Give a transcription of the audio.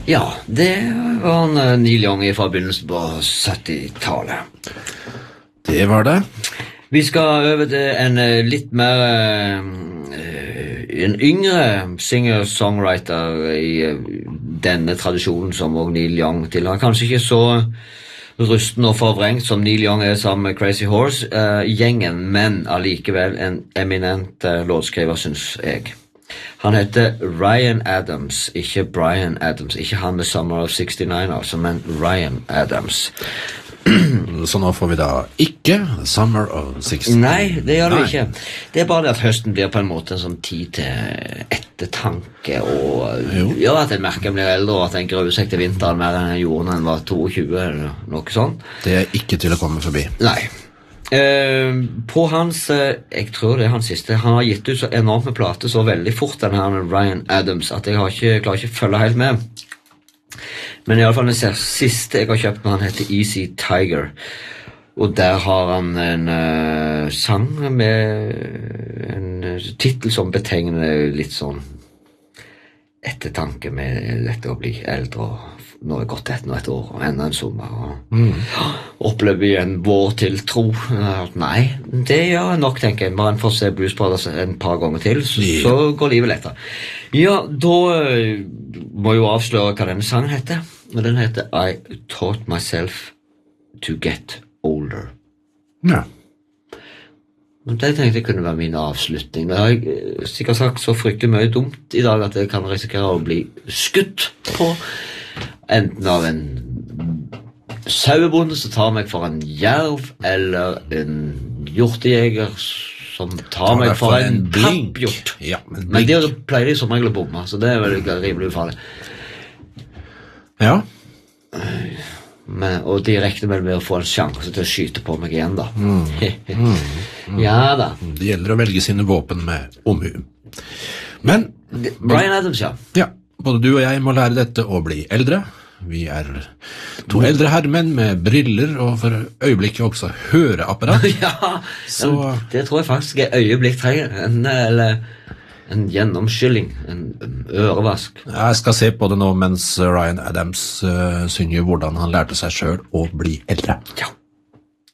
Ja, det var Neil Young fra begynnelsen på 70-tallet. Det var det. Vi skal over til en litt mer en yngre singer-songwriter i denne tradisjonen som også Neil Young tilhører. Kanskje ikke så rusten og forvrengt som Neil Young sammen med Crazy Horse-gjengen, men allikevel en eminent låtskriver, synes jeg. Han heter Ryan Adams, ikke Bryan Adams, ikke han med Summer of 69 altså, men Ryan Adams. Så nå får vi da ikke Summer of 69. Nei, det gjør vi ikke. Det bare det at høsten blir på en måte en sånn tid til ettertanke, og gjør at jeg merker jeg blir eldre, og at jeg gruer seg til vinteren mer enn jeg gjorde når jeg var 22 eller noe sånt. Det er ikke til å komme forbi. Nei. På hans, jeg tror det er hans siste, han har gitt ut så enormt med plater så veldig fort, denne her Ryan Adams, at jeg klarer ikke å følge helt med. Men i alle fall den siste jeg har kjøpt med han heter Easy Tiger, og der har han en sang med en titel som betegner litt sånn ettertanke med dette å bli eldre, og nå er gått et år, og enda en sommer, og opplever en vår til tro. Nei, det gjør jeg nok, tenker jeg. Bare en får se Blues Brothers en par ganger til, så går livet lettere. Ja, da må jeg jo avsløre hva denne sangen heter, og den heter I Taught Myself to Get Older. Ja. Det tenkte jeg kunne være min avslutning. Det har jeg sikkert sagt så fryktelig mye dumt i dag at jeg kan risikere å bli skutt på, enten av en sauebonde som tar meg for en jerv, eller en hjortejeger som tar meg for en pappjort. Ja, men det pleier de som regel å bomme, så det er vel rimelig ufarlig. Ja. Og de rekner vel med å få en sjanse til å skyte på meg igjen da. Ja da. Det gjelder å velge sine våpen med omhu. Men Bryan Adams, ja. Ja, både du og jeg må lære dette å bli eldre. Vi er to eldre herremenn med briller og for øyeblikket også høreapparat. Ja, så det tror jeg faktisk er øyeblikk trenger. En gjennomskylling, en ørevask. Jeg skal se på det nå mens Ryan Adams synger hvordan han lærte seg selv å bli eldre. Ja.